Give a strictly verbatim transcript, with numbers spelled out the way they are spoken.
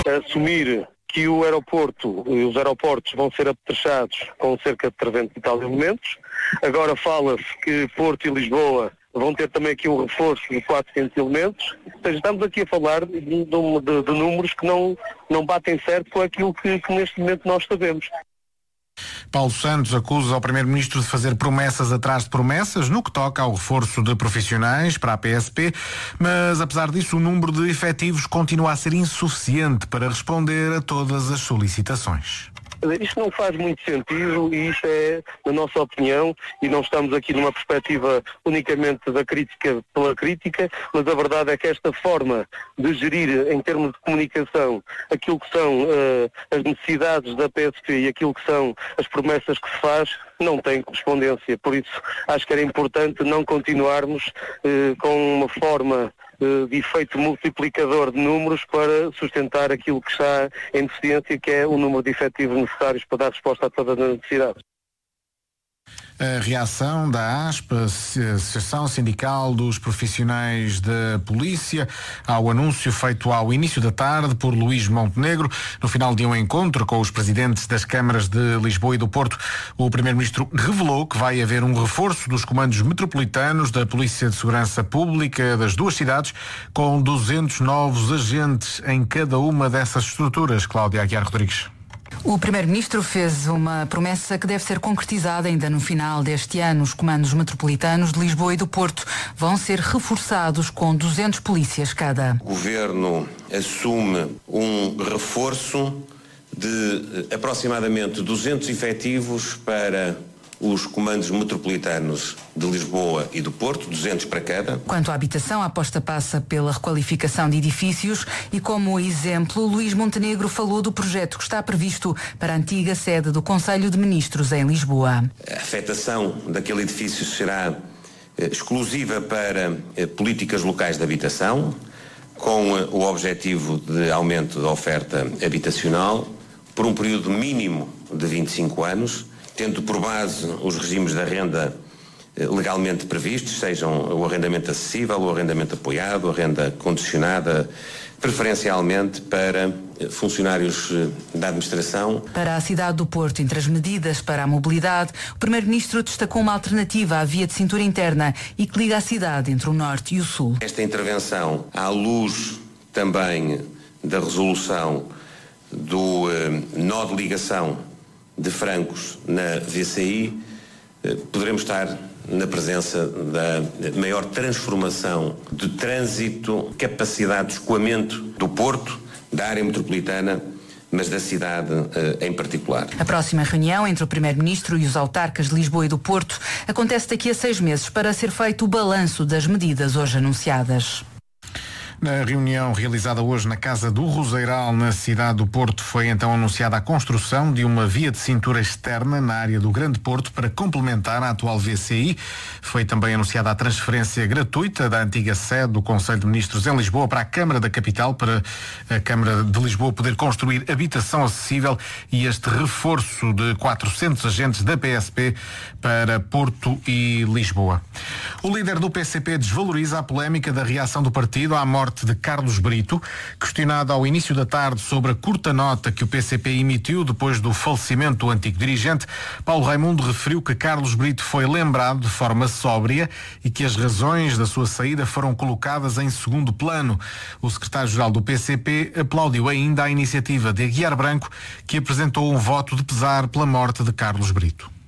assumir que o aeroporto e os aeroportos vão ser apetrechados com cerca de trezentos e tal elementos. Agora fala-se que Porto e Lisboa vão ter também aqui um reforço de quatrocentos elementos. Ou seja, estamos aqui a falar de, de, de, de números que não, não batem certo com aquilo que, que neste momento nós sabemos. Paulo Santos acusa o Primeiro-Ministro de fazer promessas atrás de promessas no que toca ao reforço de profissionais para a P S P, mas apesar disso o número de efetivos continua a ser insuficiente para responder a todas as solicitações. Isto não faz muito sentido e isto é, na nossa opinião, e não estamos aqui numa perspectiva unicamente da crítica pela crítica, mas a verdade é que esta forma de gerir em termos de comunicação aquilo que são uh, as necessidades da P S P e aquilo que são as promessas que se faz, não tem correspondência. Por isso acho que era importante não continuarmos uh, com uma forma de efeito multiplicador de números para sustentar aquilo que está em deficiência, que é o número de efetivos necessários para dar resposta a todas as necessidades. A reação da A S P, Associação Sindical dos Profissionais da Polícia, ao anúncio feito ao início da tarde por Luís Montenegro, no final de um encontro com os presidentes das câmaras de Lisboa e do Porto. O Primeiro-Ministro revelou que vai haver um reforço dos comandos metropolitanos da Polícia de Segurança Pública das duas cidades, com duzentos novos agentes em cada uma dessas estruturas. Cláudia Aguiar Rodrigues. O Primeiro-Ministro fez uma promessa que deve ser concretizada ainda no final deste ano. Os comandos metropolitanos de Lisboa e do Porto vão ser reforçados com duzentos polícias cada. O Governo assume um reforço de aproximadamente duzentos efetivos para os comandos metropolitanos de Lisboa e do Porto, duzentos para cada. Quanto à habitação, a aposta passa pela requalificação de edifícios e, como exemplo, Luís Montenegro falou do projeto que está previsto para a antiga sede do Conselho de Ministros em Lisboa. A afetação daquele edifício será eh, exclusiva para eh, políticas locais de habitação, com eh, o objetivo de aumento da oferta habitacional por um período mínimo de vinte e cinco anos, tendo por base os regimes da renda legalmente previstos, sejam o arrendamento acessível, o arrendamento apoiado, a renda condicionada, preferencialmente para funcionários da administração. Para a cidade do Porto, entre as medidas para a mobilidade, o Primeiro-Ministro destacou uma alternativa à via de cintura interna e que liga a cidade entre o Norte e o Sul. Esta intervenção, à luz também da resolução do eh, nó de ligação de Francos na V C I, eh, poderemos estar na presença da maior transformação de trânsito, capacidade de escoamento do Porto, da área metropolitana, mas da cidade eh, em particular. A próxima reunião entre o Primeiro-Ministro e os autarcas de Lisboa e do Porto acontece daqui a seis meses para ser feito o balanço das medidas hoje anunciadas. Na reunião realizada hoje na Casa do Roseiral, na cidade do Porto, foi então anunciada a construção de uma via de cintura externa na área do Grande Porto para complementar a atual V C I. Foi também anunciada a transferência gratuita da antiga sede do Conselho de Ministros em Lisboa para a Câmara da Capital, para a Câmara de Lisboa poder construir habitação acessível, e este reforço de quatrocentos agentes da P S P para Porto e Lisboa. O líder do P C P desvaloriza a polémica da reação do partido à morte de Carlos Brito. Questionado ao início da tarde sobre a curta nota que o P C P emitiu depois do falecimento do antigo dirigente, Paulo Raimundo referiu que Carlos Brito foi lembrado de forma sóbria e que as razões da sua saída foram colocadas em segundo plano. O secretário-geral do P C P aplaudiu ainda a iniciativa de Aguiar Branco, que apresentou um voto de pesar pela morte de Carlos Brito.